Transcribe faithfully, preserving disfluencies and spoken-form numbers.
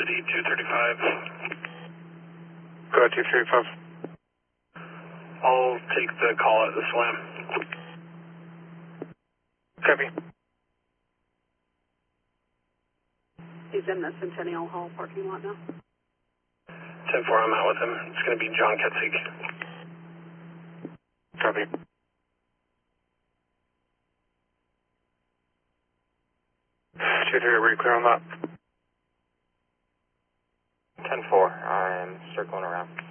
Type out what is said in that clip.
City two thirty-five. Go ahead, two thirty-five. I'll take the call at the SWAM. Copy. He's in the Centennial Hall parking lot now. ten four, I'm out with him. It's going to be John Ketzig. Copy. two three, were you clear on that? ten four, I'm circling around.